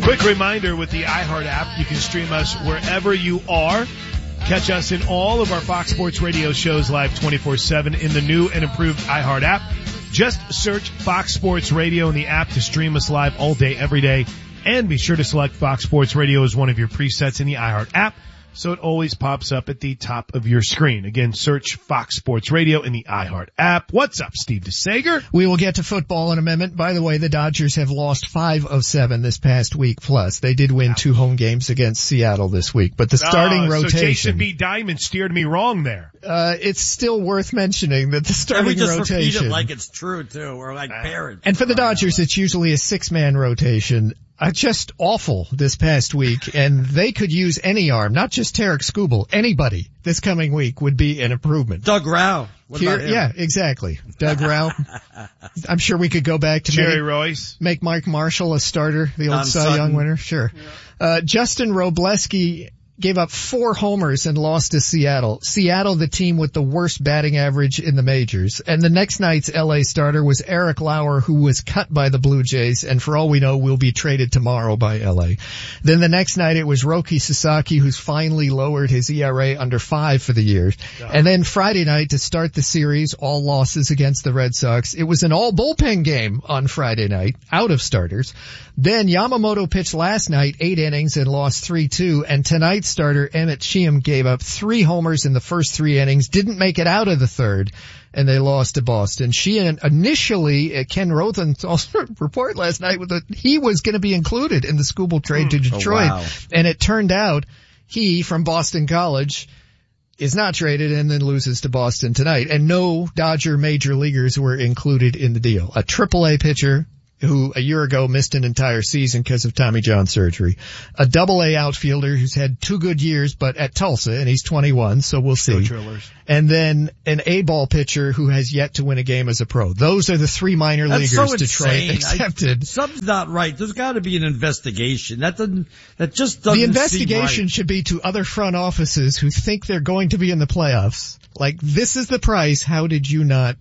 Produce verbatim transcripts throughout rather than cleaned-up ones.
Quick reminder, with the iHeart app, you can stream us wherever you are. Catch us in all of our Fox Sports Radio shows live twenty-four seven in the new and improved iHeart app. Just search Fox Sports Radio in the app to stream us live all day, every day. And be sure to select Fox Sports Radio as one of your presets in the iHeart app, so it always pops up at the top of your screen. Again, search Fox Sports Radio in the iHeart app. What's up, Steve DeSager? We will get to football in a minute. By the way, the Dodgers have lost five of seven this past week plus. They did win two home games against Seattle this week, but the starting uh, rotation. So Jason B. Diamond steered me wrong there. Uh, it's still worth mentioning that the starting and we just rotation. repeat it like it's true too. We're like parents. And for the Dodgers, it's usually a six-man rotation. Uh, just awful this past week, and they could use any arm, not just Tarek Skubal. Anybody this coming week would be an improvement. Doug Rauch. What Here, about him? Yeah, exactly. Doug Rauch. I'm sure we could go back to Jerry make, Royce. make Mike Marshall a starter, the old Don Cy Sutton. Young winner. Sure. Yeah. Uh, Justin Robleski gave up four homers and lost to Seattle. Seattle, the team with the worst batting average in the majors. And the next night's L A starter was Eric Lauer, who was cut by the Blue Jays, and for all we know will be traded tomorrow by L A. Then the next night it was Roki Sasaki, who's finally lowered his E R A under five for the year. Yeah. And then Friday night to start the series, all losses against the Red Sox. It was an all bullpen game on Friday night, out of starters. Then Yamamoto pitched last night, eight innings, and lost three two, and tonight's starter Emmett Sheehan gave up three homers in the first three innings, didn't make it out of the third, and they lost to Boston. Sheehan initially, uh, Ken Rothen's also report last night with that he was going to be included in the Skubal trade to Detroit, oh, wow. and it turned out he from Boston College is not traded and then loses to Boston tonight, and no Dodger major leaguers were included in the deal. A triple A pitcher who a year ago missed an entire season because of Tommy John surgery. A double-A outfielder who's had two good years, but at Tulsa, and he's twenty-one, so we'll see. And then an A-ball pitcher who has yet to win a game as a pro. Those are the three minor That's leaguers so Detroit accepted. I, something's not right. There's got to be an investigation. That doesn't. That just doesn't. The investigation seem right. should be to other front offices who think they're going to be in the playoffs. Like, this is the price. How did you not?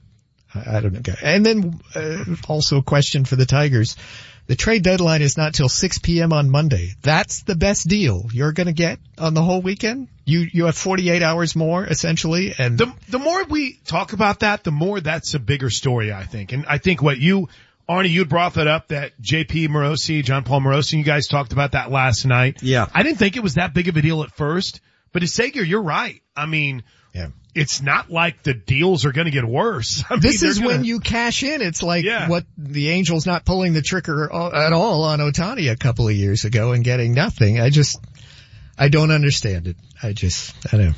I don't know. And then uh, also a question for the Tigers. The trade deadline is not till six p.m. on Monday. That's the best deal you're going to get on the whole weekend? You you have forty-eight hours more, essentially. And the the more we talk about that, the more that's a bigger story, I think. And I think what you, Arnie, you brought that up, that J P Morosi, John Paul Morosi, you guys talked about that last night. Yeah. I didn't think it was that big of a deal at first, but Sager, you're right. I mean, yeah. It's not like the deals are going to get worse. I mean, this is gonna... when you cash in. It's like yeah. what the Angels not pulling the trigger at all on Ohtani a couple of years ago and getting nothing. I just, I don't understand it. I just, I don't know.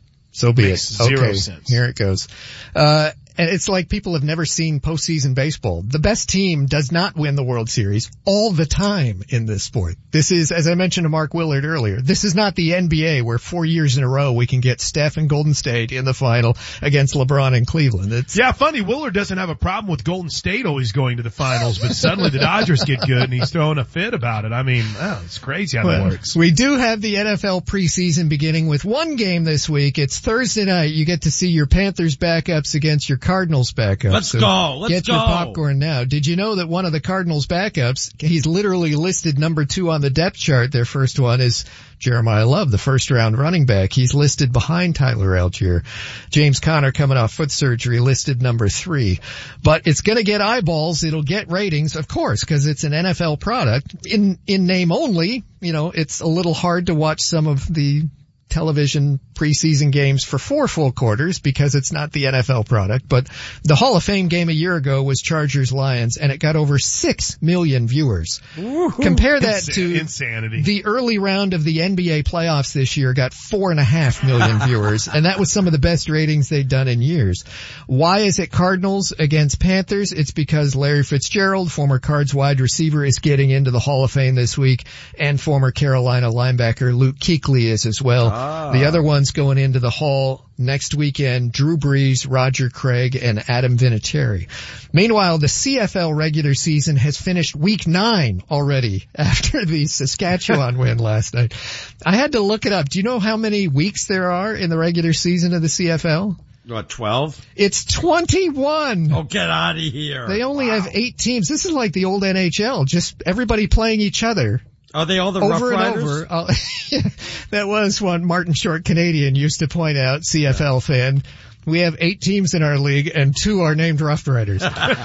So be Makes it. Zero okay, sense. Here it goes. Uh, and it's like people have never seen postseason baseball. The best team does not win the World Series all the time in this sport. This is, as I mentioned to Mark Willard earlier, this is not the N B A where four years in a row we can get Steph and Golden State in the final against LeBron and Cleveland. It's, yeah, funny. Willard doesn't have a problem with Golden State always going to the finals, but suddenly the Dodgers get good and he's throwing a fit about it. I mean, oh, it's crazy how well, that works. We do have the N F L preseason beginning with one game this week. It's Thursday night. You get to see your Panthers backups against your Cardinals backups. Let's so go. Let's get go. your popcorn now. Did you know that one of the Cardinals backups, he's literally listed number two on the depth chart. Their first one is Jeremiah Love, the first round running back. He's listed behind Tyler Algier. James Conner, coming off foot surgery, listed number three. But it's going to get eyeballs. It'll get ratings, of course, because it's an N F L product. In, in name only, you know, it's a little hard to watch some of the television preseason games for four full quarters because it's not the N F L product. But the Hall of Fame game a year ago was Chargers-Lions, and it got over six million viewers. Woo-hoo. Compare that Insa- to insanity. The early round of the N B A playoffs this year got four and a half million viewers, and that was some of the best ratings they'd done in years. Why is it Cardinals against Panthers? It's because Larry Fitzgerald, former Cards wide receiver, is getting into the Hall of Fame this week, and former Carolina linebacker Luke Kuechly is as well. Ah. The other ones going into the Hall next weekend, Drew Brees, Roger Craig, and Adam Vinatieri. Meanwhile, the C F L regular season has finished week nine already after the Saskatchewan win last night. I had to look it up. Do you know how many weeks there are in the regular season of the C F L? What, twelve? It's twenty-one. Oh, get out of here. They only wow. have eight teams. This is like the old N H L, just everybody playing each other. Are they all the over Rough and Riders? over. Uh, that was one Martin Short Canadian used to point out, C F L fan. We have eight teams in our league and two are named Rough Riders.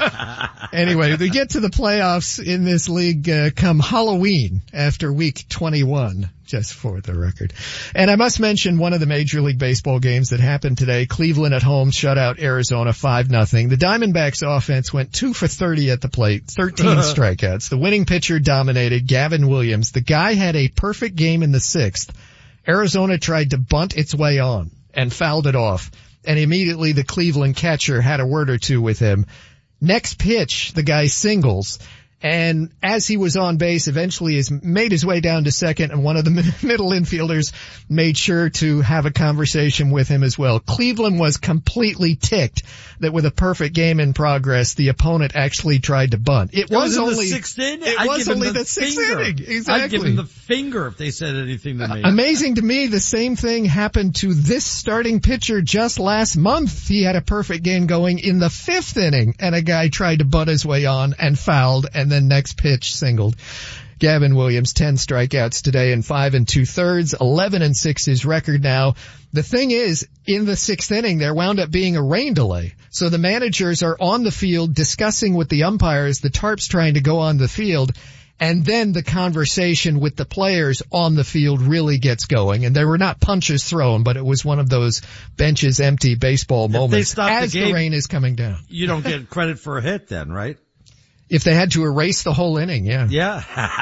Anyway, we get to the playoffs in this league uh, come Halloween after week twenty-one, just for the record. And I must mention one of the Major League Baseball games that happened today. Cleveland at home shut out Arizona five nothing. The Diamondbacks offense went two for thirty at the plate, thirteen strikeouts. The winning pitcher dominated, Gavin Williams. The guy had a perfect game in the sixth. Arizona tried to bunt its way on and fouled it off. And immediately the Cleveland catcher had a word or two with him. Next pitch, the guy singles. And as he was on base, eventually he made his way down to second, and one of the middle infielders made sure to have a conversation with him as well. Cleveland was completely ticked that with a perfect game in progress, the opponent actually tried to bunt. It, It was, was in only the sixth inning. It I'd was give him only the, the sixth finger. inning. Exactly. I'd give him the finger if they said anything to me. Amazing to me, the same thing happened to this starting pitcher just last month. He had a perfect game going in the fifth inning, and a guy tried to butt his way on and fouled, and then next pitch singled. Gavin Williams, ten strikeouts today in five and two thirds, eleven and six his record now. The thing is, in the sixth inning, there wound up being a rain delay. So the managers are on the field discussing with the umpires, the tarp's trying to go on the field, and then the conversation with the players on the field really gets going. And there were not punches thrown, but it was one of those benches empty baseball moments as the, game, the rain is coming down. You don't get credit for a hit then, right? If they had to erase the whole inning, yeah. Yeah.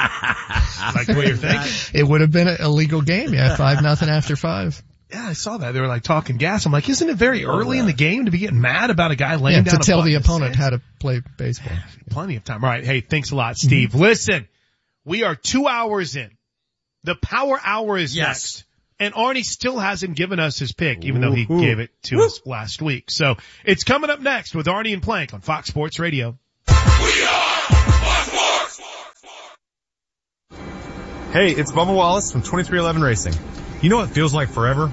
Like the way you're thinking? It would have been a legal game, yeah, five nothing after five. Yeah, I saw that. They were like talking gas. I'm like, isn't it very early in the game to be getting mad about a guy laying yeah, down to tell a the opponent how to play baseball? Plenty of time. All right. Hey, thanks a lot, Steve. Mm-hmm. Listen, we are two hours in. The Power Hour is yes. next. And Arnie still hasn't given us his pick, even Ooh, though he ooh. gave it to Woo. us last week. So it's coming up next with Arnie and Plank on Fox Sports Radio. We are Fox Sports. Hey, it's Bubba Wallace from twenty-three eleven Racing. You know what feels like forever?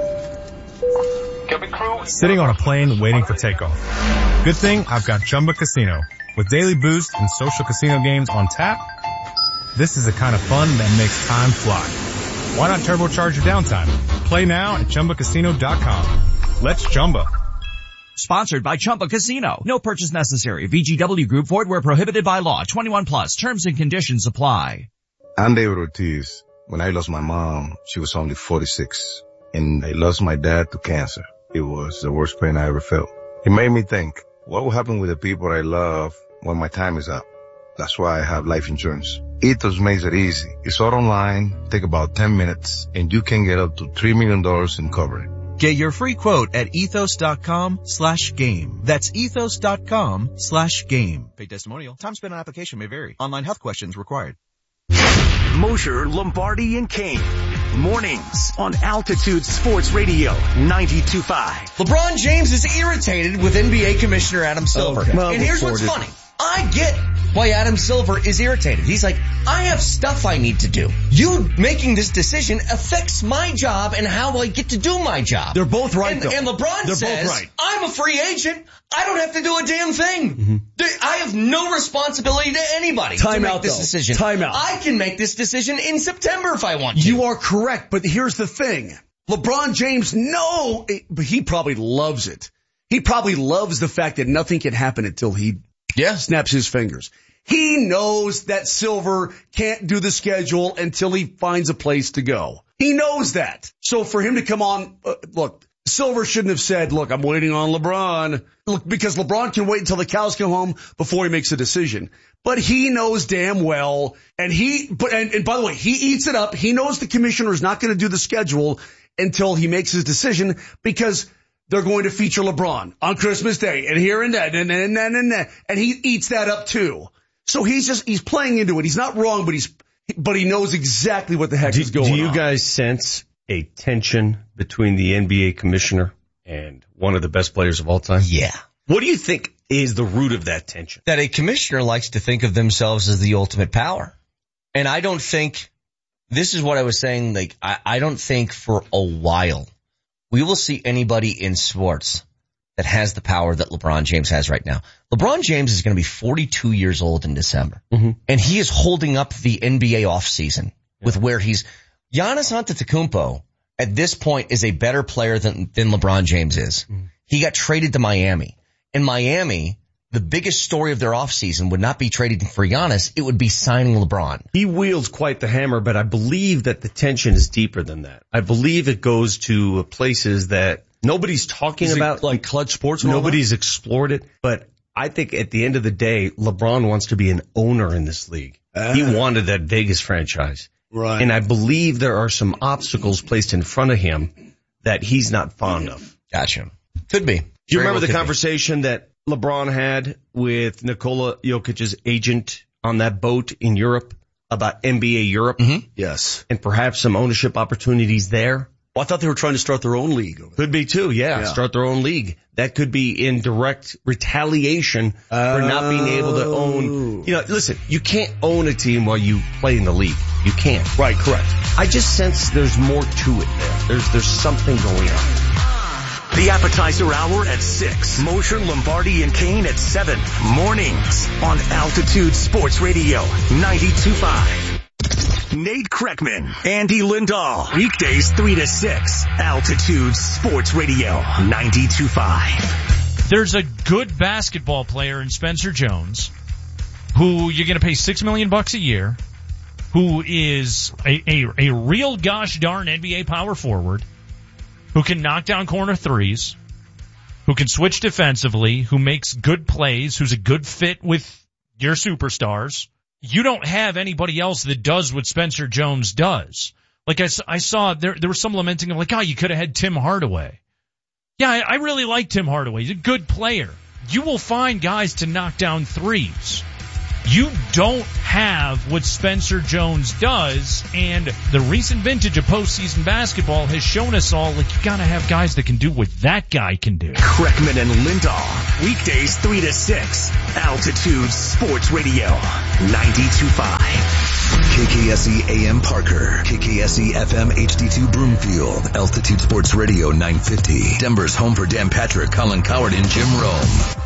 Sitting on a plane waiting for takeoff. Good thing I've got Chumba Casino. With daily boost and social casino games on tap, this is the kind of fun that makes time fly. Why not turbocharge your downtime? Play now at Chumba Casino dot com. Let's Chumba. Sponsored by Chumba Casino. No purchase necessary. V G W Group. Void where prohibited by law. twenty-one plus. Terms and conditions apply. I'm David Ortiz. When I lost my mom, she was only forty-six. And I lost my dad to cancer. It was the worst pain I ever felt. It made me think, what will happen with the people I love when my time is up? That's why I have life insurance. Ethos makes it easy. It's all online, take about ten minutes, and you can get up to three million dollars in coverage. Get your free quote at ethos.com slash game. That's ethos.com slash game. Paid testimonial. Time spent on application may vary. Online health questions required. Mosher, Lombardi, and Kane. Mornings on Altitude Sports Radio ninety-two point five. LeBron James is irritated with N B A Commissioner Adam Silver. Okay. Well, and here's what's funny. I get why Adam Silver is irritated. He's like, I have stuff I need to do. You making this decision affects my job and how I get to do my job. They're both right, and, though. And LeBron They're says, both right. I'm a free agent. I don't have to do a damn thing. Mm-hmm. I have no responsibility to anybody Time to make out, this though. decision. Time out. I can make this decision in September if I want to. You are correct, but here's the thing. LeBron James, no, but he probably loves it. He probably loves the fact that nothing can happen until he yeah. snaps his fingers. He knows that Silver can't do the schedule until he finds a place to go. He knows that. So for him to come on, uh, look, Silver shouldn't have said, look, I'm waiting on LeBron. Look, because LeBron can wait until the cows come home before he makes a decision. But he knows damn well, and he, but, and, and by the way, he eats it up. He knows the commissioner is not going to do the schedule until he makes his decision because they're going to feature LeBron on Christmas Day and here and that and and and and, and, and he eats that up too. So he's just, he's playing into it. He's not wrong, but he's, but he knows exactly what the heck do, is going on. Do you on. guys sense a tension between the N B A commissioner and one of the best players of all time? Yeah. What do you think is the root of that tension? That a commissioner likes to think of themselves as the ultimate power. And I don't think, this is what I was saying, like, I, I don't think for a while we will see anybody in sports that has the power that LeBron James has right now. LeBron James is going to be forty-two years old in December. Mm-hmm. And he is holding up the N B A offseason yeah. with where he's, Giannis Antetokounmpo at this point is a better player than, than LeBron James is. Mm-hmm. He got traded to Miami. In Miami, the biggest story of their offseason would not be trading for Giannis. It would be signing LeBron. He wields quite the hammer, but I believe that the tension is deeper than that. I believe it goes to places that nobody's talking is about. Like Clutch Sports? Nobody's explored it. But I think at the end of the day, LeBron wants to be an owner in this league. Uh, he wanted that Vegas franchise. Right. And I believe there are some obstacles placed in front of him that he's not fond of. Gotcha. Could be. Do you Very remember well the conversation be. that LeBron had with Nikola Jokic's agent on that boat in Europe about N B A Europe? Mm-hmm. Yes. And perhaps some ownership opportunities there? Well, I thought they were trying to start their own league. Could be too, yeah, yeah. Start their own league. That could be in direct retaliation oh. for not being able to own. You know, listen, you can't own a team while you play in the league. You can't. Right, correct. I just sense there's more to it there. There's, there's something going on. The Appetizer Hour at six. Mosher, Lombardi, and Kane at seven. Mornings on Altitude Sports Radio ninety-two point five. Nate Kreckman, Andy Lindahl. Weekdays three to six. Altitude Sports Radio ninety-two point five. There's a good basketball player in Spencer Jones who you're going to pay six million bucks a year, who is a, a, a real gosh darn N B A power forward, who can knock down corner threes, who can switch defensively, who makes good plays, who's a good fit with your superstars. You don't have anybody else that does what Spencer Jones does. Like I, I saw there, there was some lamenting of like, oh, you could have had Tim Hardaway. Yeah, I, I really like Tim Hardaway. He's a good player. You will find guys to knock down threes. You don't have what Spencer Jones does, and the recent vintage of postseason basketball has shown us all, like, you gotta have guys that can do what that guy can do. Kreckman and Lindahl, weekdays three to six, Altitude Sports Radio, ninety-two point five. K K S E A M Parker, K K S E F M H D two Broomfield, Altitude Sports Radio nine fifty, Denver's home for Dan Patrick, Colin Coward, and Jim Rome.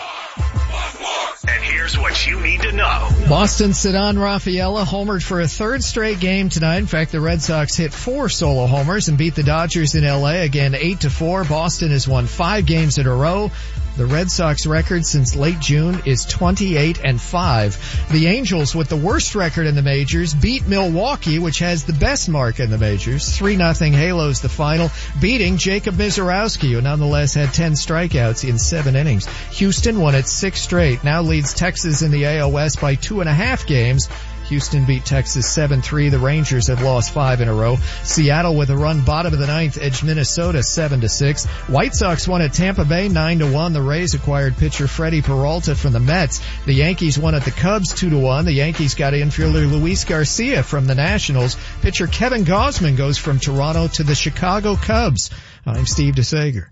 And here's what you need to know. Boston Ceddanne Rafaela homered for a third straight game tonight. In fact, the Red Sox hit four solo homers and beat the Dodgers in L A again eight to four. Boston has won five games in a row. The Red Sox record since late June is twenty-eight and five. The Angels, with the worst record in the majors, beat Milwaukee, which has the best mark in the majors. three nothing Halos the final, beating Jacob Mizorowski, who nonetheless had ten strikeouts in seven innings. Houston won its sixth straight, now leads Texas in the A L West by two and a half games. Houston beat Texas seven three. The Rangers have lost five in a row. Seattle with a run bottom of the ninth edged Minnesota seven to six. White Sox won at Tampa Bay nine to one. The Rays acquired pitcher Freddie Peralta from the Mets. The Yankees won at the Cubs two to one. The Yankees got infielder Luis Garcia from the Nationals. Pitcher Kevin Gausman goes from Toronto to the Chicago Cubs. I'm Steve DeSager.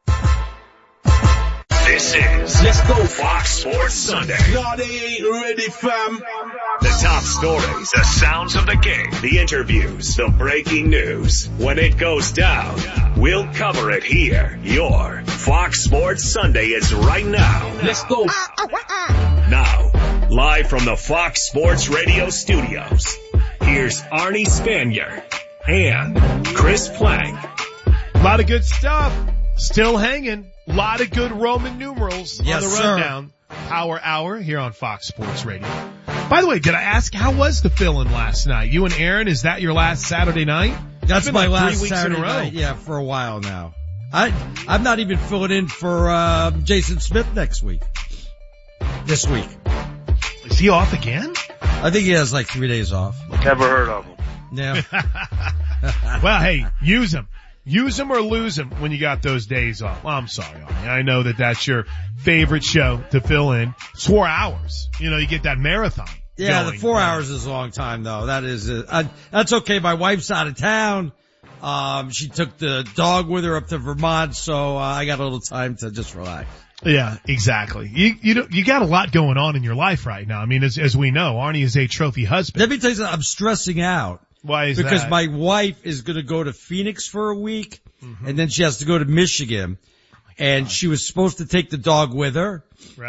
This is Let's Go Fox Sports Sunday. No, they ain't ready, fam. The top stories, the sounds of the game, the interviews, the breaking news. When it goes down, we'll cover it here. Your Fox Sports Sunday is right now. Let's go. Now, live from the Fox Sports Radio studios, here's Arnie Spanier and Chris Plank. A lot of good stuff. Still hanging. A lot of good Roman numerals yes, on the rundown. Sir. Power Hour here on Fox Sports Radio. By the way, did I ask, how was the fill-in last night? You and Aaron, is that your last Saturday night? That's my like last three weeks Saturday in a row. night, yeah, for a while now. I, I'm not even filling in for uh, Jason Smith next week. This week. Is he off again? I think he has like three days off. Never heard of him. Yeah. Well, hey, use him. Use them or lose them when you got those days off. Well, I'm sorry, Arnie. I know that that's your favorite show to fill in. It's four hours. You know, you get that marathon. Yeah, going. the four hours is a long time, though. That is, uh, I, that's okay. My wife's out of town. Um, she took the dog with her up to Vermont, so uh, I got a little time to just relax. Yeah, exactly. You you don't, you got a lot going on in your life right now. I mean, as as we know, Arnie is a trophy husband. Let me tell you something. I'm stressing out. Why is because that? my wife is going to go to Phoenix for a week, mm-hmm. and then she has to go to Michigan, oh and she was supposed to take the dog with her. Right.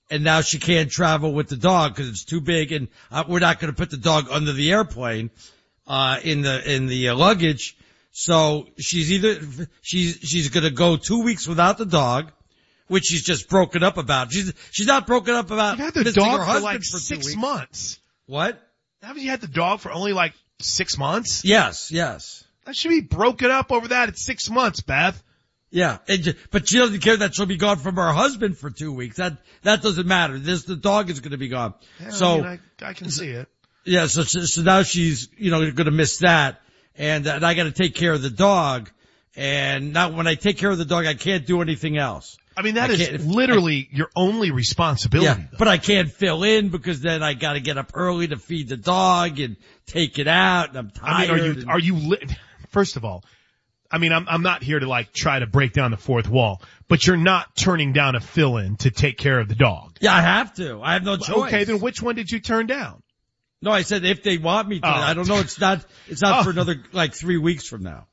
and now she can't travel with the dog because it's too big, and uh, we're not going to put the dog under the airplane, uh, in the, in the uh, luggage. So she's either, she's, she's going to go two weeks without the dog, which she's just broken up about. She's, she's not broken up about You've had the missing her dog for husband like for two six weeks. months. What? Haven't you had the dog for only like six months? Yes, yes. That should be broken up over that. It's six months, Beth. Yeah, and, but she doesn't care that she'll be gone from her husband for two weeks. That, that doesn't matter. This, the dog is going to be gone. Yeah, so, I, mean, I, I can see it. Yeah, so, so now she's, you know, going to miss that. And, and I got to take care of the dog. And now when I take care of the dog, I can't do anything else. I mean, that I is literally I, your only responsibility. Yeah, but I can't fill in because then I got to get up early to feed the dog and take it out, and I'm tired. I mean, are you, and, are you, li- first of all, I mean, I'm, I'm not here to like try to break down the fourth wall, but you're not turning down a fill-in to take care of the dog. Yeah, I have to. I have no choice. Okay, then which one did you turn down? No, I said if they want me to. Oh. I don't know. It's not, it's not Oh. for another like three weeks from now.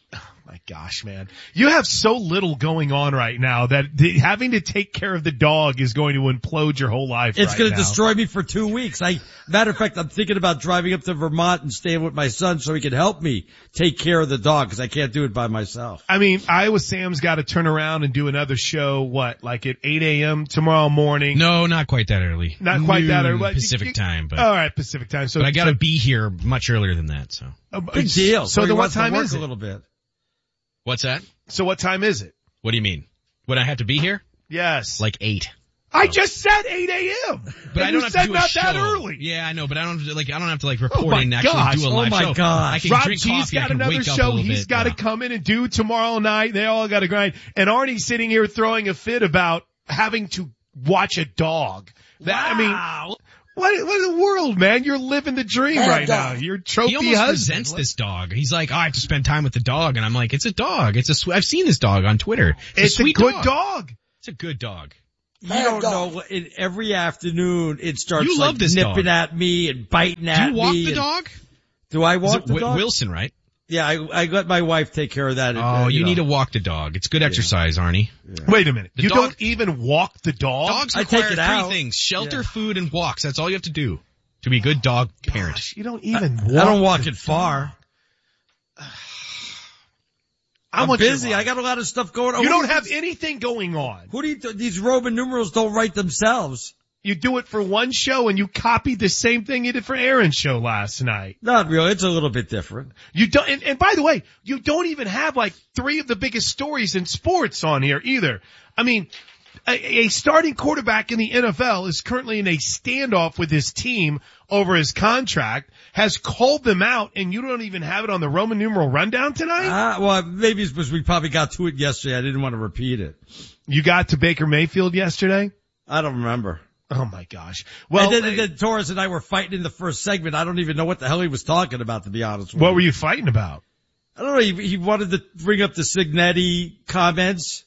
My gosh, man. You have so little going on right now that the, having to take care of the dog is going to implode your whole life It's right going to now. destroy me for two weeks. I, matter of fact, I'm thinking about driving up to Vermont and staying with my son so he can help me take care of the dog because I can't do it by myself. I mean, Iowa Sam's got to turn around and do another show, what, like at eight a.m. tomorrow morning? No, not quite that early. Not quite that Noon early. But Pacific you- time, but All right, Pacific time. So but I got to so, be here much earlier than that. So uh, Big deal. So he then what wants to time work is a it? little bit. what's that? So what time is it? What do you mean? Would I have to be here? Yes. Like eight. I just said eight a.m. But and I don't you have said to do a not show. that early. Yeah, I know, but I don't have to, like I don't have to like report Oh my in and actually gosh. do a Oh live my show. gosh. I can Rob drink G's coffee. I got can another wake up a show little he's bit. got to Uh, come in and do tomorrow night. They all got to grind. And Arnie's sitting here throwing a fit about having to watch a dog. That, I mean, what, what in the world, man? You're living the dream right now. You're trophy He almost husband. resents this dog. He's like, oh, I have to spend time with the dog, and I'm like, it's a dog. It's a. Sw- I've seen this dog on Twitter. It's, It's a sweet a good dog. dog. It's a good dog. You don't know. It, every afternoon it starts You like love this nipping dog. at me and biting Do at you walk me. the and- dog? Do I Is walk it the Wi- dog? Wilson, right? Yeah, I, I let my wife take care of that. Oh, uh, you, know. need to walk the dog. It's good exercise, Arnie. Wait a minute. The you dog- don't even walk the dog? Dogs I require take it three out. things: shelter, Yeah. food, and walks. That's all you have to do to be a good dog parent. Gosh, you don't even I, walk. I don't walk the it far. I I'm want your busy. life. I got a lot of stuff going on. You Who don't do you have think- anything going on. Who do you th- these Roman numerals don't write themselves? You do it for one show and you copied the same thing you did for Aaron's show last night. Not really. It's a little bit different. You don't, and, and by the way, you don't even have like three of the biggest stories in sports on here either. I mean, a, a starting quarterback in the N F L is currently in a standoff with his team over his contract, has called them out, and you don't even have it on the Roman numeral rundown tonight? Uh, well, maybe it's because we probably got to it yesterday. I didn't want to repeat it. You got to Baker Mayfield yesterday? I don't remember. Oh my gosh. Well, and then, and then Torres and I were fighting in the first segment. I don't even know what the hell he was talking about, to be honest with what you. were you fighting about? I don't know. He, he wanted to bring up the Signetti comments.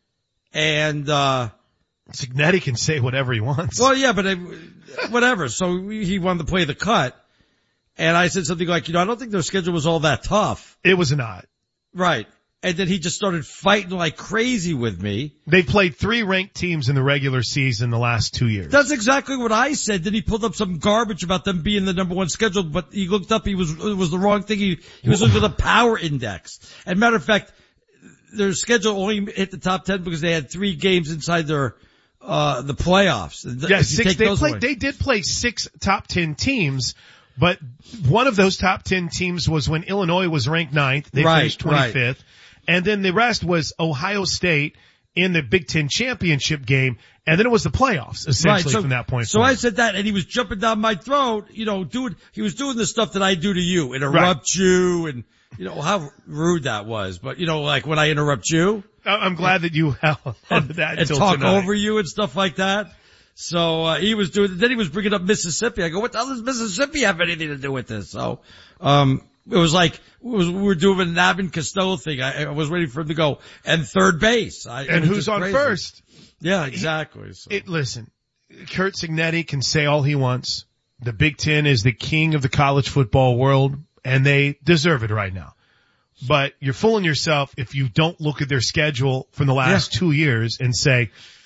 And, uh, Signetti can say whatever he wants. well, yeah, but I, whatever. So he wanted to play the cut. And I said something like, you know, I don't think their schedule was all that tough. It was not. Right. And then he just started fighting like crazy with me. They played three ranked teams in the regular season the last two years. That's exactly what I said. Then he pulled up some garbage about them being the number one schedule, but he looked up, he was, it was the wrong thing. He, he was looking at the power index. And matter of fact, their schedule only hit the top ten because they had three games inside their, uh, the playoffs. Yeah, If you six, take they those played, away. they did play six top ten teams, but one of those top ten teams was when Illinois was ranked ninth. They Right, finished twenty-fifth. And then the rest was Ohio State in the Big Ten championship game. And then it was the playoffs, essentially, Right, so, from that point So forward. I said that, and he was jumping down my throat, you know, doing, he was doing the stuff that I do to you, interrupt you, and, you know, how rude that was. But, you know, like when I interrupt you. I- I'm glad that you held on to that and until talk tonight. over you and stuff like that. So, uh, he was doing, then he was bringing up Mississippi. I go, what the hell does Mississippi have anything to do with this? So, um, it was like, it was, we were doing an Abbott Costello thing. I, I was waiting for him to go, and third base. I, it And was who's just on crazy. first? Yeah, exactly. So. It, listen, Kurt Signetti can say all he wants. The Big Ten is the king of the college football world, and they deserve it right now. But you're fooling yourself if you don't look at their schedule from the last Yeah. two years and say,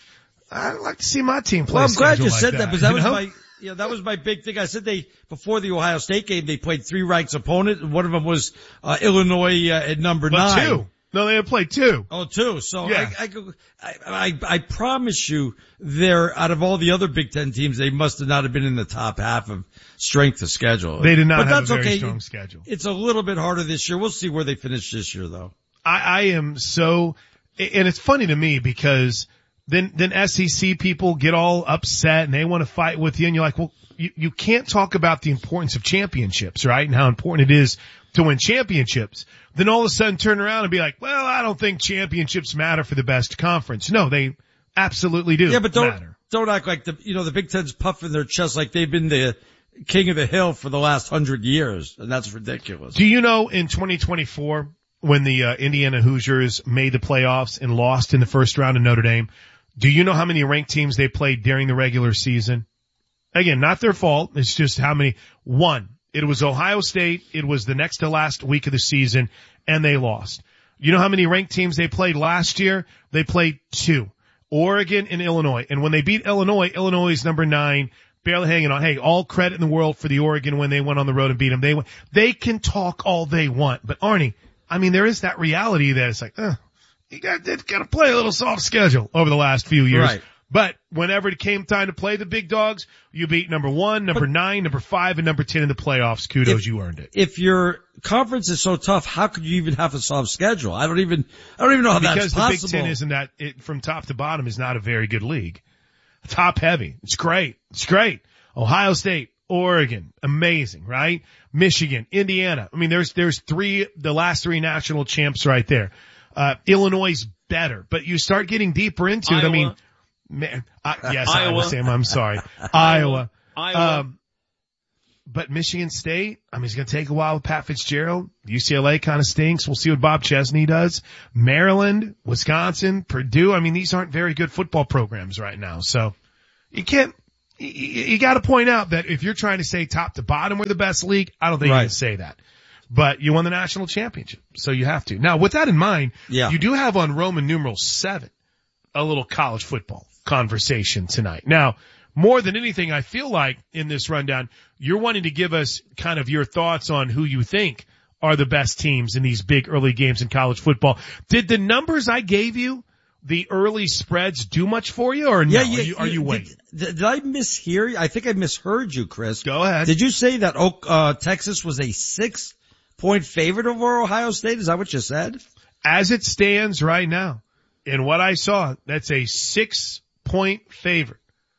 I'd like to see my team play. Well, I'm glad you like said that, that because that you was know? my, you know, that was my big thing. I said they, before the Ohio State game, they played three ranked opponent, and one of them was, uh, Illinois, uh, at number But nine. two. No, they had played two. Oh, two. So Yeah. I, I, go- I, I, I promise you, they're, out of all the other Big Ten teams, they must have not have been in the top half of strength of schedule. They did not but have that's a very okay. strong schedule. It's a little bit harder this year. We'll see where they finish this year, though. I, I am so, and it's funny to me because then, then S E C people get all upset and they want to fight with you, and you're like, well, you, you can't talk about the importance of championships, right? And how important it is to win championships. Then all of a sudden turn around and be like, well, I don't think championships matter for the best conference. No, they absolutely do. Yeah, but don't, matter. don't act like the, you know, the Big Ten's puffing their chest like they've been the king of the hill for the last hundred years. And that's ridiculous. Do you know in twenty twenty-four when the uh, Indiana Hoosiers made the playoffs and lost in the first round of Notre Dame, do you know how many ranked teams they played during the regular season? Again, not their fault. It's just how many. One. It was Ohio State. It was the next to last week of the season, and they lost. You know how many ranked teams they played last year? They played two. Oregon and Illinois. And when they beat Illinois, Illinois is number nine, barely hanging on. Hey, all credit in the world for the Oregon when they went on the road and beat them. They went, they can talk all they want. But Arnie, I mean, there is that reality that it's like, uh, you got, got to play a little soft schedule over the last few years. Right. But whenever it came time to play the big dogs, you beat number one, number but, nine, number five, and number ten in the playoffs. Kudos, if, you earned it. If your conference is so tough, how could you even have a soft schedule? I don't even, I don't even know how because that's possible. Because the Big Ten isn't that, it, from top to bottom is not a very good league. Top heavy. It's great. It's great. Ohio State, Oregon, amazing, right? Michigan, Indiana. I mean, there's, there's three, the last three national champs right there. Uh, Illinois is better, but you start getting deeper into Iowa. it. I mean, Man, I, yes, Iowa. Iowa, Sam. I'm sorry. Iowa. Iowa. Um, but Michigan State, I mean, it's going to take a while with Pat Fitzgerald. U C L A kind of stinks. We'll see what Bob Chesney does. Maryland, Wisconsin, Purdue. I mean, these aren't very good football programs right now. So you can't, you, you got to point out that if you're trying to say top to bottom, we're the best league, I don't think right. you can say that. But you won the national championship, so you have to. Now, with that in mind, yeah. you do have on Roman numeral seven a little college football conversation tonight. Now, more than anything, I feel like in this rundown, you're wanting to give us kind of your thoughts on who you think are the best teams in these big early games in college football. Did the numbers I gave you, the early spreads, do much for you, or no? Yeah, yeah, are you, are you waiting? Did, did I mishear you? I think I misheard you, Chris. Go ahead. Did you say that uh, Texas was a six-point favorite over Ohio State? Is that what you said? As it stands right now, in what I saw, that's a six-point favorite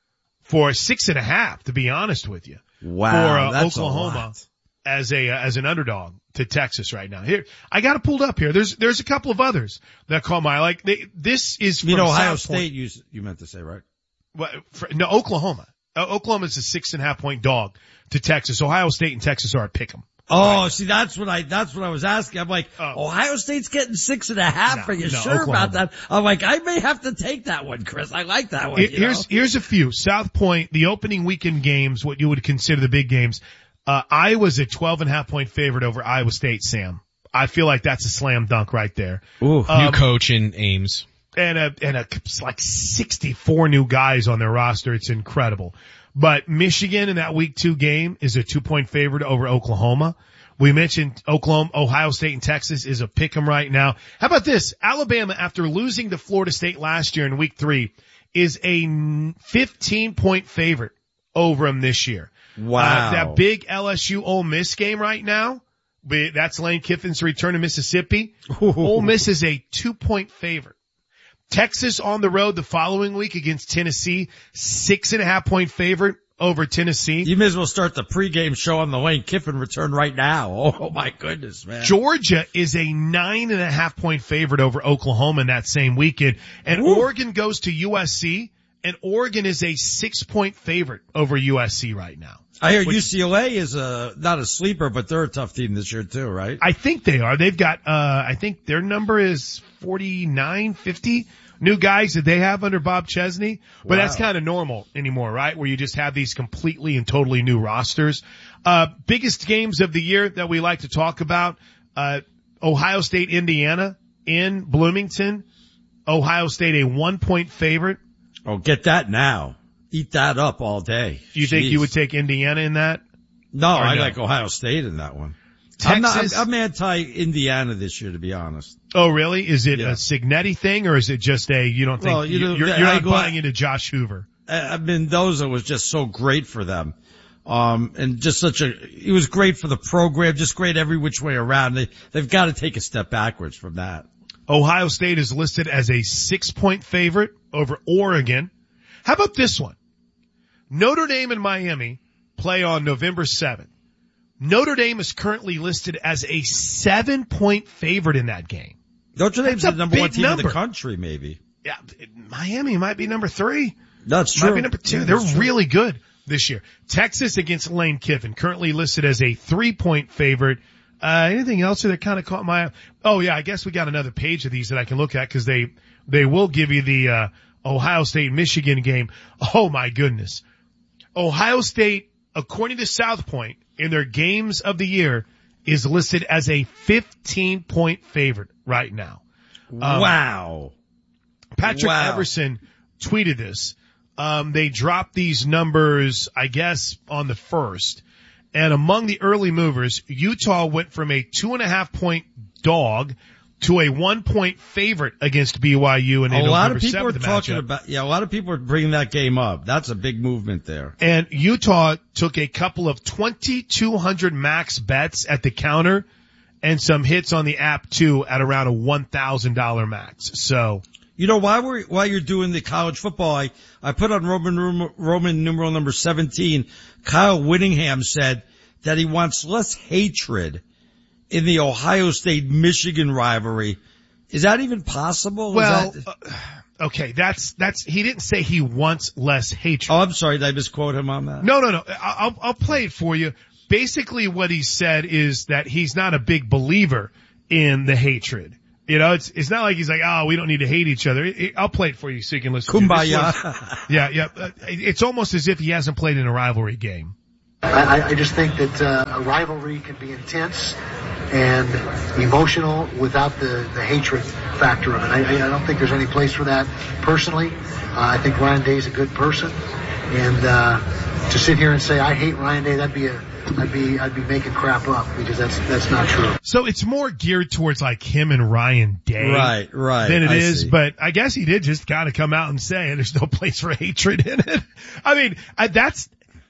for six and a half, to be honest with you. Wow, for uh, that's Oklahoma a lot. as a uh, as an underdog to Texas right now. Here, I got it pulled up here. There's there's a couple of others that call my like. They, this is from you know Ohio South State. Point. You you meant to say right? Well, for, no, Oklahoma. Uh, Oklahoma is a six and a half point dog to Texas. Ohio State and Texas are a pick 'em. Oh, right. see, that's what I, that's what I was asking. I'm like, oh. Ohio State's getting six and a half. No, Are you no, sure Oklahoma. about that? I'm like, I may have to take that one, Chris. I like that one. Here, you here's, know? here's a few. South Point, the opening weekend games, what you would consider the big games. Uh, Iowa's a twelve and a half point favorite over Iowa State, Sam. I feel like that's a slam dunk right there. Ooh, um, new coach in Ames. And a, and a, like sixty-four new guys on their roster. It's incredible. But Michigan in that week two game is a two point favorite over Oklahoma. We mentioned Oklahoma, Ohio State, and Texas is a pick 'em right now. How about this? Alabama, after losing to Florida State last year in week three, is a fifteen point favorite over them this year. Wow. Uh, that big L S U Ole Miss game right now, that's Lane Kiffin's return to Mississippi. Ooh. Ole Miss is a two point favorite. Texas on the road the following week against Tennessee, six and a half point favorite over Tennessee. You may as well start the pregame show on the Lane Kiffin return right now. Oh my goodness, man. Georgia is a nine and a half point favorite over Oklahoma in that same weekend. And Ooh. Oregon goes to U S C, and Oregon is a six point favorite over U S C right now. I hear Which, U C L A is a, not a sleeper, but they're a tough team this year too, right? I think they are. They've got, uh, I think their number is forty-nine, fifty new guys that they have under Bob Chesney. But Wow. that's kind of normal anymore, right? Where you just have these completely and totally new rosters. Uh, biggest games of the year that we like to talk about, uh, Ohio State, Indiana in Bloomington. Ohio State a one point favorite Oh, get that now. Eat that up all day. You think Jeez. you would take Indiana in that? No, Or I no? like Ohio State in that one. Texas? I'm, not, I'm, I'm anti-Indiana this year, to be honest. Oh, really? Is it Yeah. a Signetti thing, or is it just a you don't think Well, you you know, you're, the- you're I not go- buying into Josh Hoover? Uh, Mendoza was just so great for them. Um, and just such a, he was great for the program, just great every which way around. They, they've got to take a step backwards from that. Ohio State is listed as a six-point favorite over Oregon. How about this one? Notre Dame and Miami play on November seventh. Notre Dame is currently listed as a seven-point favorite in that game. Notre Dame's That's the a number one big team in number. the country, maybe. Yeah, Miami might be number three. That's Might true. be number two. Yeah, They're that's true. really good this year. Texas against Lane Kiffin, currently listed as a three-point favorite. Uh, anything else that kind of caught my eye? Oh yeah, I guess we got another page of these that I can look at because they, they will give you the, uh, Ohio State Michigan game. Oh my goodness. Ohio State, according to South Point, in their games of the year, is listed as a fifteen-point favorite right now. Um, Wow. Patrick Wow. Everson tweeted this. Um, they dropped these numbers, I guess, on the first. And among the early movers, Utah went from a two and a half point dog to a one point favorite against B Y U in A lot of November people are seventh talking matchup. about, yeah, a lot of people are bringing that game up. That's a big movement there. And Utah took a couple of twenty-two hundred max bets at the counter and some hits on the app too at around a one thousand dollars max. So, You know, while we're, while you're doing the college football, I, I put on Roman, Roman, Roman numeral number seventeen, Kyle Whittingham said that he wants less hatred in the Ohio State-Michigan rivalry. Is that even possible? Is well, that- uh, okay, that's, that's, he didn't say he wants less hatred. oh, I'm sorry. Did I misquote him on that? No, no, no. I- I'll, I'll play it for you. Basically what he said is that he's not a big believer in the hatred. You know, it's, it's not like he's like, oh, we don't need to hate each other. It, it, I'll play it for you so you can listen to it. This Kumbaya. one- yeah, yeah. Uh, It's almost as if he hasn't played in a rivalry game. I, I just think that uh, a rivalry can be intense and emotional without the, the hatred factor of it. I, I don't think there's any place for that personally. Uh, I think Ryan Day's a good person, and uh, to sit here and say I hate Ryan Day, that'd be a I'd be I'd be making crap up because that's that's not true. So it's more geared towards like him and Ryan Day. Right, right. Than it I is, see. but I guess he did just kind of come out and say there's no place for hatred in it. I mean, I, that's,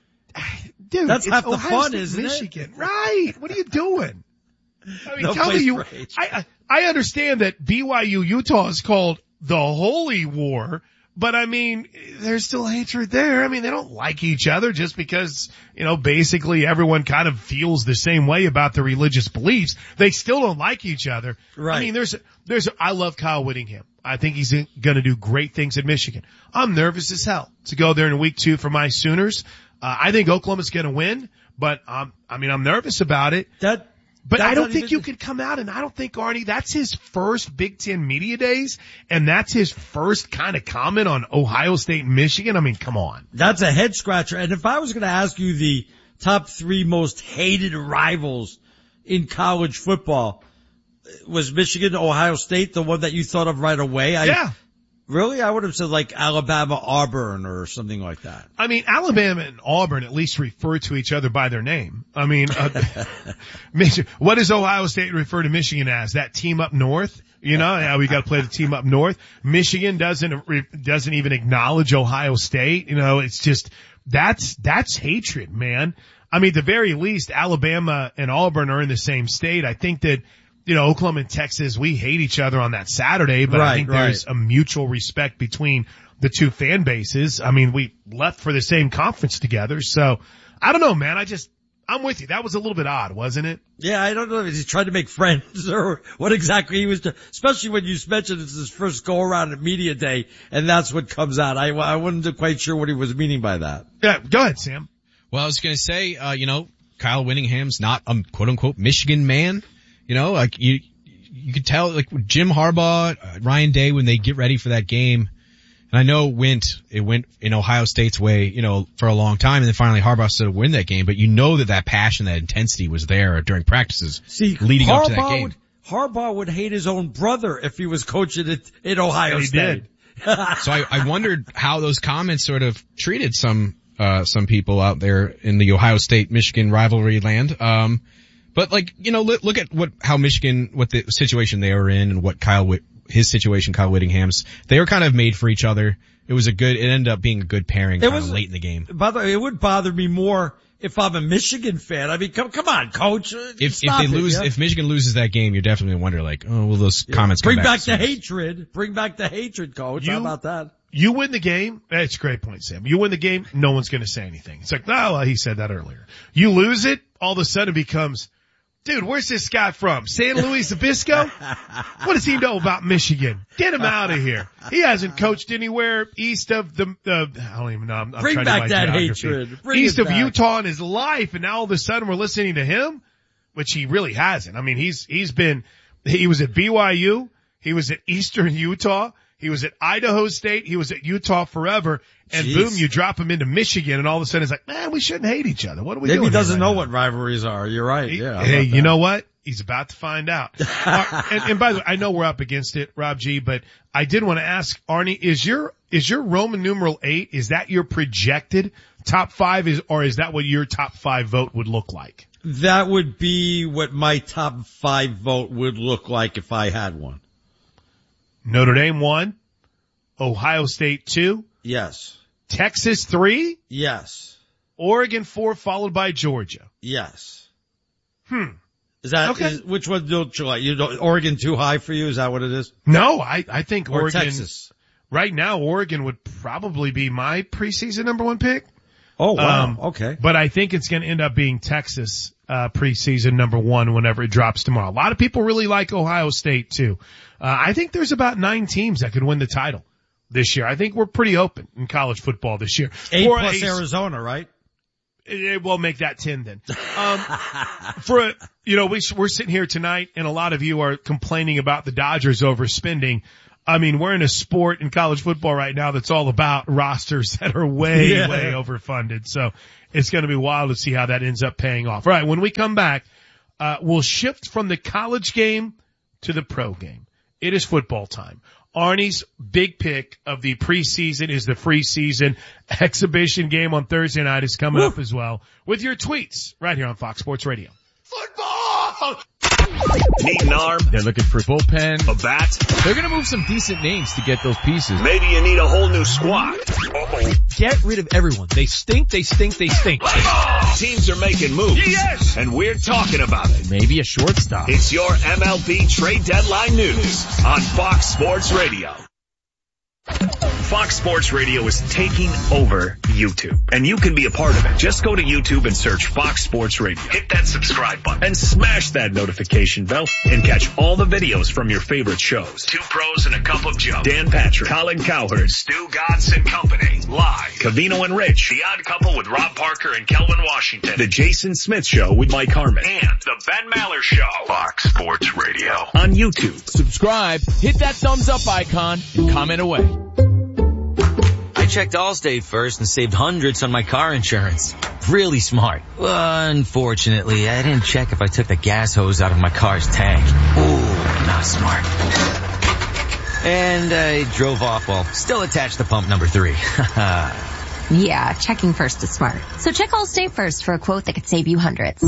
dude, That's it's half the Ohio fun, State, isn't it? Michigan. Right. What are you doing? I mean, No tell me place you, for hatred. I, I understand that B Y U Utah is called the Holy War, but I mean, there's still hatred there. I mean, they don't like each other just because, you know, basically everyone kind of feels the same way about their religious beliefs. They still don't like each other. Right. I mean, there's, there's, I love Kyle Whittingham. I think he's going to do great things at Michigan. I'm nervous as hell to go there in week two for my Sooners. Uh, I think Oklahoma's going to win, but um, I mean, I'm nervous about it. That, But that's I don't not think even- you could come out, and I don't think, Arnie, that's his first Big Ten media days, and that's his first kind of comment on Ohio State and Michigan. I mean, come on. That's a head scratcher. And if I was going to ask you the top three most hated rivals in college football, was Michigan, Ohio State the one that you thought of right away? I, Yeah. Really? I would have said like Alabama, Auburn or something like that. I mean, Alabama and Auburn at least refer to each other by their name. I mean, uh, Mich- what does Ohio State refer to Michigan as? That team up north? You know, yeah, we got to play the team up north. Michigan doesn't re- doesn't even acknowledge Ohio State. You know, it's just that's that's hatred, man. I mean, at the very least, Alabama and Auburn are in the same state. I think that, you know, Oklahoma and Texas, we hate each other on that Saturday, but I Right, think right. there's a mutual respect between the two fan bases. I mean, we left for the same conference together. So I don't know, man. I just, I'm with you. That was a little bit odd, wasn't it? Yeah, I don't know if he's trying to make friends or what exactly he was doing, especially when you mentioned it's his first go around at media day and that's what comes out. I, I wasn't quite sure what he was meaning by that. Yeah, go ahead, Sam. Well, I was going to say, uh, you know, Kyle Whittingham's not a quote unquote Michigan man. You know, like you, you could tell, like Jim Harbaugh, uh, Ryan Day, when they get ready for that game. And I know it went, it went in Ohio State's way, you know, for a long time. And then finally Harbaugh started to win that game. But you know that that passion, that intensity was there during practices See, leading Harbaugh up to that game. Would, Harbaugh would hate his own brother if he was coaching it in Ohio And he State. did. So I, I wondered how those comments sort of treated some, uh, some people out there in the Ohio State Michigan rivalry land. Um, but like, you know, look, look at what, how Michigan, what the situation they were in and what Kyle, Whit, his situation, Kyle Whittingham's, they were kind of made for each other. It was a good, it ended up being a good pairing kind of late in the game. By the way, it would bother me more if I'm a Michigan fan. I mean, come, come on, coach. If, if they lose, it, yeah? if Michigan loses that game, you're definitely going to wonder like, oh, will those yeah. comments Bring come back, back the hatred. Bring back the hatred, coach. You, How about that? You win the game. That's a great point, Sam. You win the game. No one's going to say anything. It's like, no, well, he said that earlier. You lose it. All of a sudden it becomes, dude, where's this guy from? San Luis Obispo? What does he know about Michigan? Get him out of here. He hasn't coached anywhere east of the, uh, I don't even know. I'm, I'm Bring trying back to that geography. hatred. Bring East of back. Utah in his life, and now all of a sudden we're listening to him, which he really hasn't. I mean, he's, he's been, he was at B Y U. He was at Eastern Utah. He was at Idaho State. He was at Utah forever. And Jeez. boom, you drop him into Michigan, and all of a sudden it's like, man, we shouldn't hate each other. What are we Maybe doing? he doesn't right know now? what rivalries are. You're right. Yeah. Hey, you know what? He's about to find out. uh, and, and by the way, I know we're up against it, Rob G, but I did want to ask Arnie, is your, is your Roman numeral eight, is that your projected top five is, or is that what your top five vote would look like? That would be what my top five vote would look like if I had one. Notre Dame one, Ohio State two. Yes. Texas three. Yes. Oregon four, followed by Georgia. Yes. Hmm. Is that, okay. is, which one don't you like? You don't, Oregon too high for you? Is that what it is? No, I, I think or Oregon. Texas. Right now, Oregon would probably be my preseason number one pick. Oh, wow. Um, okay. But I think it's going to end up being Texas, uh, preseason number one whenever it drops tomorrow. A lot of people really like Ohio State too. Uh, I think there's about nine teams that could win the title this year. I think we're pretty open in college football this year. Eight For plus a, Arizona, right? It will make that ten then. Um, for a, you know, we, we're sitting here tonight and a lot of you are complaining about the Dodgers overspending. I mean, we're in a sport in college football right now that's all about rosters that are way, yeah. way overfunded. So it's going to be wild to see how that ends up paying off. All right. When we come back, uh, we'll shift from the college game to the pro game. It is football time. Arnie's big pick of the preseason is the free season exhibition game on Thursday night is coming Woo. up as well with your tweets right here on Fox Sports Radio. Football! Need an arm? They're looking for bullpen. A bat? They're going to move some decent names to get those pieces. Maybe you need a whole new squad. Uh-oh. Get rid of everyone. They stink, they stink, they stink. Teams are making moves. Yes! And we're talking about it. Maybe a shortstop. It's your M L B trade deadline news on Fox Sports Radio. Fox Sports Radio is taking over YouTube, and you can be a part of it. Just go to YouTube and search Fox Sports Radio. Hit that subscribe button and smash that notification bell and catch all the videos from your favorite shows. Two Pros and a Cup of Joe. Dan Patrick, Colin Cowherd, Stu Gatz and Company. Live. Covino and Rich. The Odd Couple with Rob Parker and Kelvin Washington. The Jason Smith Show with Mike Harmon. And The Ben Maller Show. Fox Sports Radio. On YouTube. Subscribe, hit that thumbs up icon, and comment away. I checked Allstate first and saved hundreds on my car insurance. Really smart. Unfortunately, I didn't check if I took the gas hose out of my car's tank. Ooh, not smart. And I drove off while still attached to pump number three. Yeah, checking first is smart. So check Allstate first for a quote that could save you hundreds.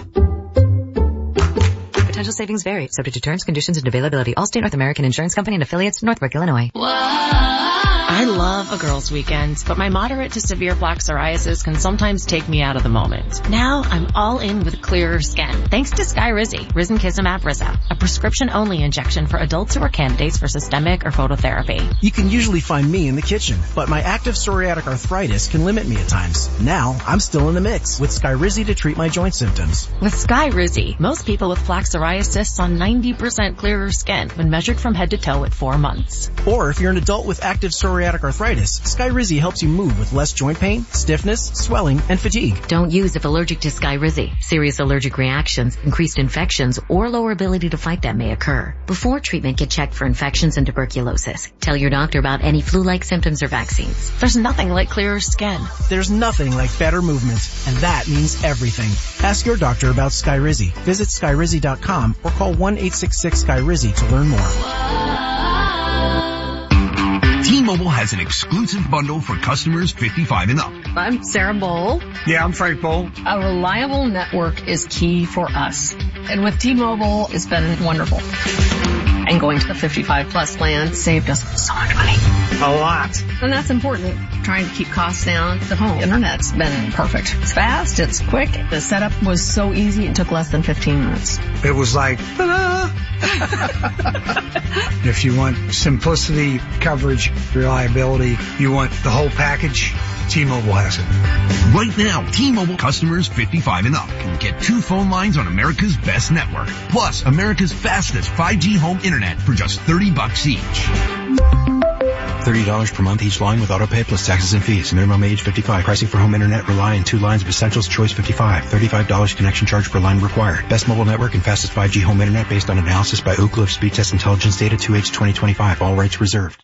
Potential savings vary, subject to terms, conditions, and availability. Allstate North American Insurance Company and affiliates, Northbrook, Illinois. I love a girls' weekend, but my moderate to severe plaque psoriasis can sometimes take me out of the moment. Now I'm all in with clearer skin, thanks to Skyrizi, Risankizumab Rizza, a prescription-only injection for adults who are candidates for systemic or phototherapy. You can usually find me in the kitchen, but my active psoriatic arthritis can limit me at times. Now I'm still in the mix with Skyrizi to treat my joint symptoms. With Skyrizi, most people with plaque psoriasis saw ninety percent clearer skin when measured from head to toe at four months. Or if you're an adult with active psoriatic arthritis, Skyrizi helps you move with less joint pain, stiffness, swelling, and fatigue. Don't use if allergic to Skyrizi. Serious allergic reactions, increased infections, or lower ability to fight them may occur. Before treatment, get checked for infections and tuberculosis. Tell your doctor about any flu-like symptoms or vaccines. There's nothing like clearer skin. There's nothing like better movement, and that means everything. Ask your doctor about Skyrizi. Visit Skyrizi dot com or call one eight six six Skyrizi to learn more. T-Mobile has an exclusive bundle for customers fifty-five and up. I'm Sarah Bowl. Yeah, I'm Frank Bowl. A reliable network is key for us. And with T-Mobile, it's been wonderful. And going to the fifty-five plus plan saved us so much money. A lot. And that's important. Trying to keep costs down. The home internet's been perfect. It's fast. It's quick. The setup was so easy. It took less than fifteen minutes. It was like, ta-da! If you want simplicity, coverage, reliability, you want the whole package, T-Mobile has it. Right now, T-Mobile customers fifty-five and up can get two phone lines on America's best network, plus America's fastest five G home internet for just thirty bucks each. thirty dollars per month each line with autopay plus taxes and fees. Minimum age fifty-five. Pricing for home internet rely on two lines of Essentials Choice fifty-five. thirty-five dollars connection charge per line required. Best mobile network and fastest five G home internet based on analysis by Ookla of Speed Test Intelligence Data two H twenty twenty-five. All rights reserved.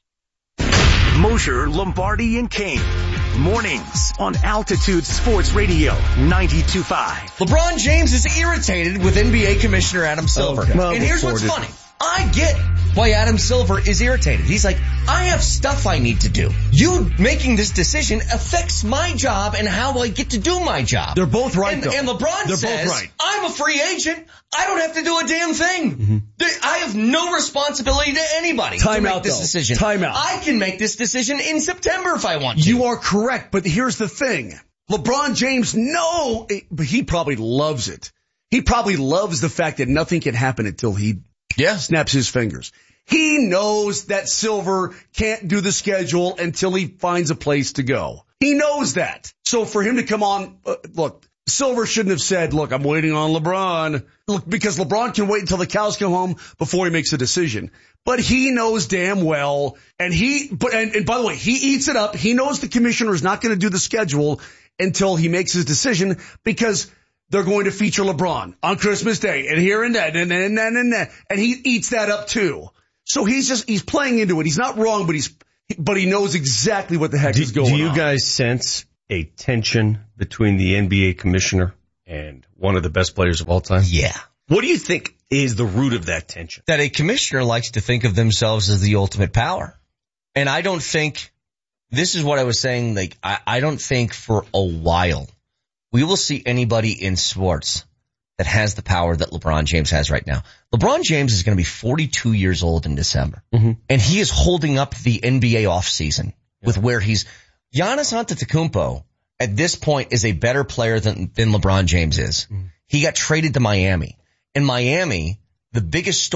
Mosher, Lombardi, and Kane. Mornings on Altitude Sports Radio ninety-two point five. LeBron James is irritated with N B A Commissioner Adam Silver. Okay. Well, and here's what's before funny. I get why Adam Silver is irritated. He's like, I have stuff I need to do. You making this decision affects my job and how I get to do my job. They're both right, and, though. and LeBron They're says, both right. I'm a free agent. I don't have to do a damn thing. Mm-hmm. I have no responsibility to anybody Time to make out, this though. decision. Time out. I can make this decision in September if I want to. You are correct, but here's the thing. LeBron James, no, but he probably loves it. He probably loves the fact that nothing can happen until he yeah. snaps his fingers. He knows that Silver can't do the schedule until he finds a place to go. He knows that. So for him to come on, uh, look, Silver shouldn't have said, look, I'm waiting on LeBron. Look, because LeBron can wait until the cows come home before he makes a decision. But he knows damn well, and he, but, and, and by the way, he eats it up. He knows the commissioner is not going to do the schedule until he makes his decision because they're going to feature LeBron on Christmas Day and here and that and and and and that, and he eats that up too. So he's just, he's playing into it. He's not wrong, but he's, but he knows exactly what the heck do, is going on. Do you on. guys sense a tension between the N B A commissioner and one of the best players of all time? Yeah. What do you think is the root of that tension? That a commissioner likes to think of themselves as the ultimate power. And I don't think, this is what I was saying, like, I, I don't think for a while we will see anybody in sports that has the power that LeBron James has right now. LeBron James is going to be forty-two years old in December. Mm-hmm. And he is holding up the N B A offseason yeah. with where he's, Giannis Antetokounmpo at this point is a better player than, than LeBron James is. Mm-hmm. He got traded to Miami. In Miami, the biggest story